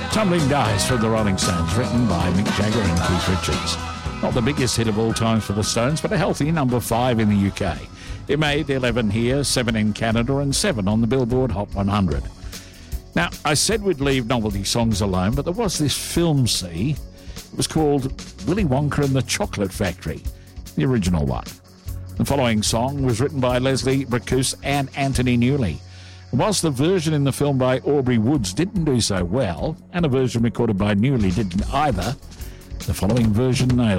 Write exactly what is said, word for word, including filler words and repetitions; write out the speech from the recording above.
Tumbling Dice for the Rolling Stones, written by Mick Jagger and Keith Richards. Not the biggest hit of all times for the Stones, but a healthy number five in the U K. It made eleven here, seven in Canada, and seven on the Billboard Hot one hundred. Now, I said we'd leave novelty songs alone, but there was this film, see? It was called Willy Wonka and the Chocolate Factory, the original one. The following song was written by Leslie Bricusse and Anthony Newley. Whilst the version in the film by Aubrey Woods didn't do so well, and a version recorded by Newley didn't either, the following version nailed